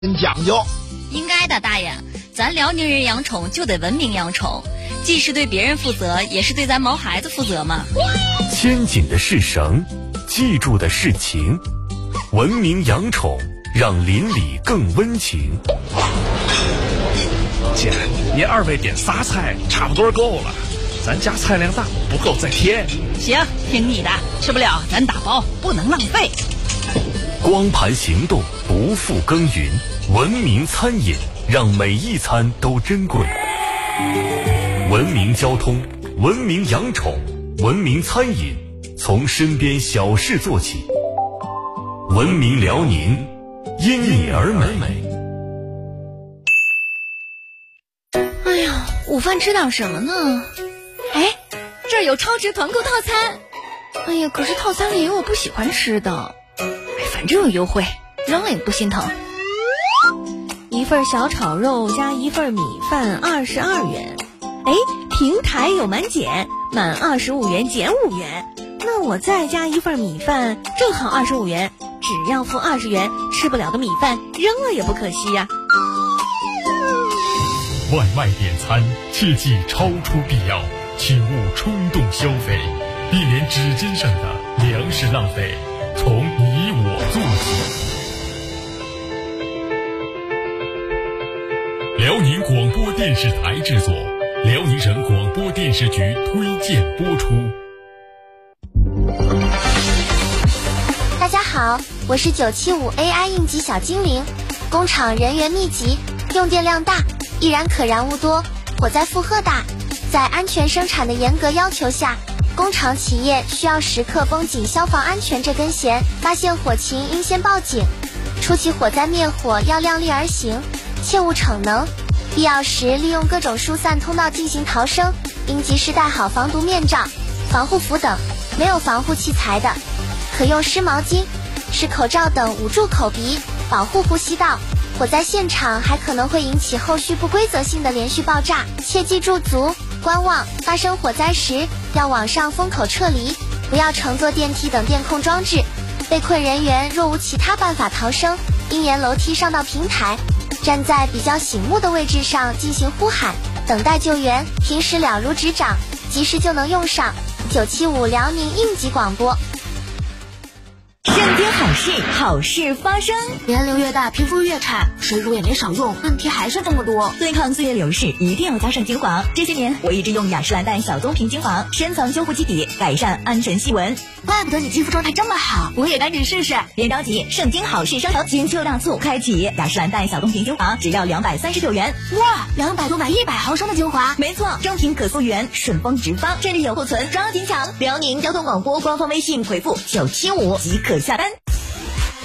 很讲究。 应该的，大爷，咱辽宁人养宠就得文明养宠，既是对别人负责，也是对咱毛孩子负责嘛。 牵紧的是绳，记住的是情，文明养宠，让邻里更温情。 姐，您二位点仨菜差不多够了，咱家菜量大，不够再添。 行，听你的，吃不了咱打包，不能浪费。 光盘行动，不负耕耘，文明餐饮，让每一餐都珍贵。文明交通，文明养宠，文明餐饮，从身边小事做起。文明辽宁，因你而美。 哎呀，午饭吃点什么呢？ 哎，这儿有超值团购套餐。 哎呀，可是套餐里也有我不喜欢吃的。反正有优惠，扔了也不心疼。一份小炒肉加一份米饭22元。哎，平台有满减，满25元减5元。那我再加一份米饭，正好25元，只要付20元，吃不了的米饭扔了也不可惜呀。 外卖点餐切忌超出必要，请勿冲动消费，避免指尖上的粮食浪费。从你我做起。辽宁广播电视台制作，辽宁省广播电视局推荐播出。 大家好，我是975 AI 应急小精灵。工厂人员密集，用电量大，易燃可燃物多，火灾负荷大。在安全生产的严格要求下，工厂企业需要时刻绷紧消防安全这根弦，发现火情应先报警。初期火灾灭火要量力而行，切勿逞能，必要时利用各种疏散通道进行逃生，应及时戴好防毒面罩、防护服等。没有防护器材的，可用湿毛巾、湿口罩等捂住口鼻，保护呼吸道。火灾现场还可能会引起后续不规则性的连续爆炸，切记驻足观望，发生火灾时要往上封口撤离，不要乘坐电梯等电控装置。被困人员若无其他办法逃生，应沿楼梯上到平台，站在比较醒目的位置上进行呼喊，等待救援。平时了如指掌，及时就能用上。975辽宁应急广播。 圣经好事，好事发生。 年龄越大，皮肤越差，水乳也没少用，问题还是这么多。 对抗岁月流逝，一定要加上精华。这些年，我一直用雅诗兰黛小棕瓶精华，深层修护基底，改善暗沉细纹。 怪不得你肌肤状态这么好，我也赶紧试试。 别着急，圣经好事商城金秋大促开启，雅诗兰黛小棕瓶精华只要239元。 哇，200多买100毫升的精华。 没错，中瓶可溯源，顺丰直发，这里有库存，抓紧抢！辽宁交通广播官方微信回复975即可下单。